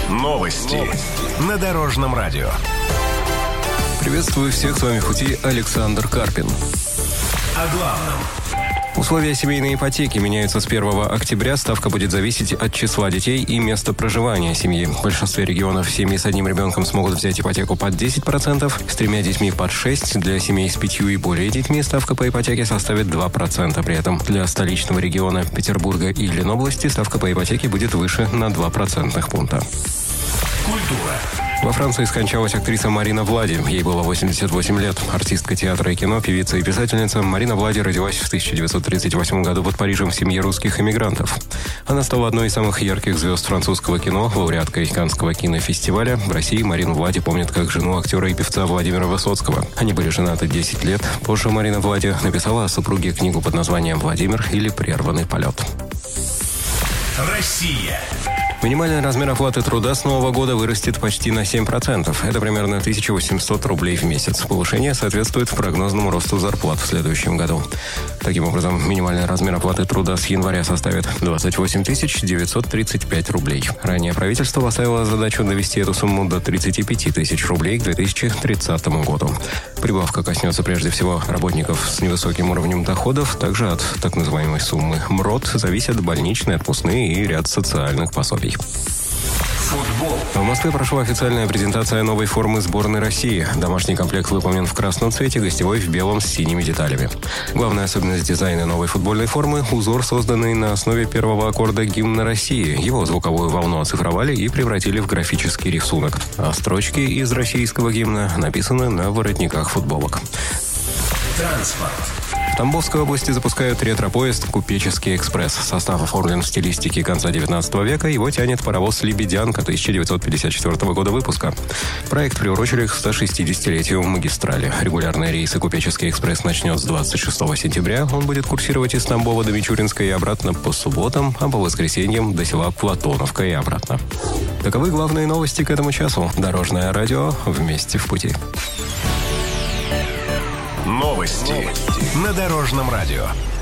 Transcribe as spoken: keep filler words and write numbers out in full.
Новости, Новости. На Дорожном радио. Приветствую всех, с вами в пути Александр Карпин. О главном. Условия семейной ипотеки меняются с первого октября. Ставка будет зависеть от числа детей и места проживания семьи. В большинстве регионов семьи с одним ребенком смогут взять ипотеку под десять процентов, с тремя детьми под шесть процентов. Для семей с пятью и более детьми ставка по ипотеке составит два процента. При этом для столичного региона Петербурга и Ленобласти ставка по ипотеке будет выше на два процентных пункта. Культура. Во Франции скончалась актриса Марина Влади. Ей было восемьдесят восемь лет. Артистка театра и кино, певица и писательница Марина Влади родилась в тысяча девятьсот тридцать восьмом году под Парижем в семье русских эмигрантов. Она стала одной из самых ярких звезд французского кино, лауреаткой Каннского кинофестиваля. В России Марину Влади помнят как жену актера и певца Владимира Высоцкого. Они были женаты десять лет. Позже Марина Влади написала о супруге книгу под названием «Владимир» или «Прерванный полет». Россия. Минимальный размер оплаты труда с нового года вырастет почти на семь процентов. Это примерно тысяча восемьсот рублей в месяц. Повышение соответствует прогнозному росту зарплат в следующем году. Таким образом, минимальный размер оплаты труда с января составит двадцать восемь тысяч девятьсот тридцать пять рублей. Ранее правительство поставило задачу довести эту сумму до тридцать пять тысяч рублей к две тысячи тридцатому году. Прибавка коснется прежде всего работников с невысоким уровнем доходов. Также от так называемой суммы МРОТ зависят больничные, отпускные и ряд социальных пособий. Футбол. В Москве прошла официальная презентация новой формы сборной России. Домашний комплект выполнен в красном цвете, гостевой в белом с синими деталями. Главная особенность дизайна новой футбольной формы – узор, созданный на основе первого аккорда гимна России. Его звуковую волну оцифровали и превратили в графический рисунок. А строчки из российского гимна написаны на воротниках футболок. Транспорт. В Тамбовской области запускают ретро-поезд «Купеческий экспресс». Состав оформлен в стилистике конца девятнадцатого века. Его тянет паровоз «Лебедянка» тысяча девятьсот пятьдесят четвёртого года выпуска. Проект приурочили к сто шестидесятилетию магистрали. Регулярные рейсы «Купеческий экспресс» начнет с двадцать шестого сентября. Он будет курсировать из Тамбова до Мичуринска и обратно по субботам, а по воскресеньям до села Платоновка и обратно. Таковы главные новости к этому часу. Дорожное радио. Вместе в пути. Новости. Новости. На Дорожном радио.